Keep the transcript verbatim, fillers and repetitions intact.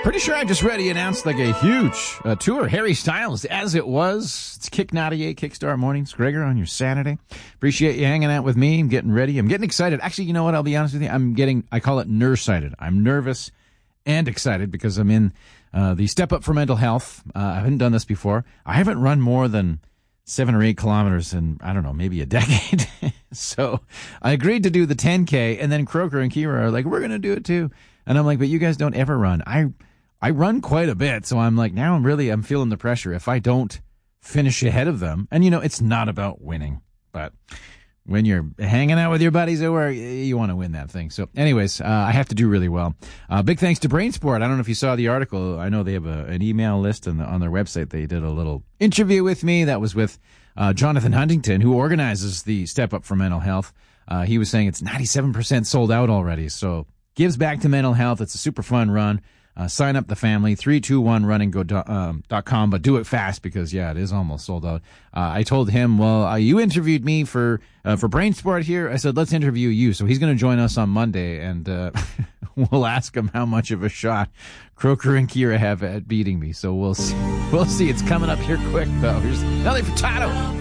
Pretty sure I just read he announced like a huge uh, tour. Harry Styles, as it was. It's Kick ninety-eight, Kickstart Mornings. Gregor on your Saturday. Appreciate you hanging out with me. I'm getting ready. I'm getting excited. Actually, you know what? I'll be honest with you. I'm getting, I call it nerve-sighted. I'm nervous and excited because I'm in uh, the Step Up for Mental Health. Uh, I haven't done this before. I haven't run more than seven or eight kilometers in, I don't know, maybe a decade. So I agreed to do the ten K, and then Croker and Kira are like, we're going to do it too. And I'm like, but you guys don't ever run. I I run quite a bit, so I'm like, now I'm really, I'm feeling the pressure. If I don't finish ahead of them, and you know, it's not about winning, but when you're hanging out with your buddies at work, you want to win that thing. So anyways, uh, I have to do really well. Uh, big thanks to Brainsport. I don't know if you saw the article. I know they have a, an email list on, the, on their website. They did a little interview with me. That was with uh, Jonathan Huntington, who organizes the Step Up for Mental Health. Uh, he was saying it's ninety-seven percent sold out already. So gives back to mental health. It's a super fun run. Uh, sign up the family, three two one running go dot com, but do it fast because, yeah, it is almost sold out. Uh, I told him, well, uh, you interviewed me for uh, for Brainsport here. I said, let's interview you. So he's going to join us on Monday, and uh, we'll ask him how much of a shot Croker and Kira have at beating me. So we'll see. We'll see. It's coming up here quick, though. Here's Nelly Furtado.